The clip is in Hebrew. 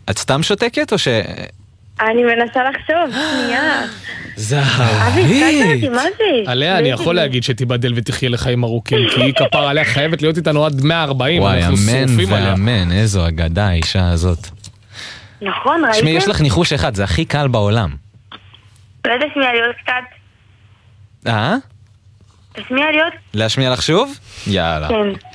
את סתם שותקת או ש... אני מנסה לחשוב, שנייה. אבי, זהבית! אותי, מה זה? עליה אני יכול להגיד שתיבדל ותחיה לחיים ארוכים, כי היא כפר עליה חייבת להיות איתנו עד 140, וואי, אנחנו אמן שורפים עליה. ואמן, איזו אגדה האישה הזאת. נכון, ראיתם? שמי, יש לך ניחוש אחד, זה הכי קל בעולם. אולי תשמיע לי עוד קצת. אה? תשמיע לי עוד? להשמיע לך שוב? יאללה. כן.